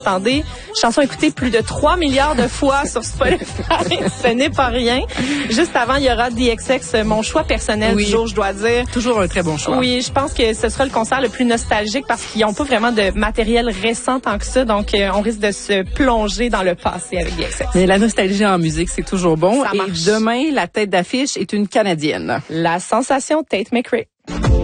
Attendez, chanson écoutée plus de 3 milliards de fois sur Spotify, ce n'est pas rien. Juste avant, il y aura DXX, mon choix personnel du jour, je dois dire. Toujours un très bon choix. Oui, je pense que ce sera le concert le plus nostalgique parce qu'ils n'ont pas vraiment de matériel récent tant que ça, donc on risque de se plonger dans le passé avec DXX. Mais la nostalgie en musique, c'est toujours bon. Ça marche. Et demain, la tête d'affiche est une Canadienne. La sensation Tate McRae.